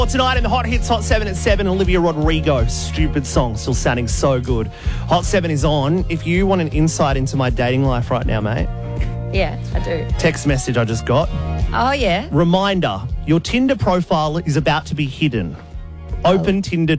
Well, tonight in the Hot Hits Hot 7 at 7, Olivia Rodrigo, Stupid Song, still sounding so good. Hot 7 is on. If you want an insight into my dating life right now, mate. Yeah, I do. Text message I just got. Oh, yeah. Reminder, your Tinder profile is about to be hidden. Open Tinder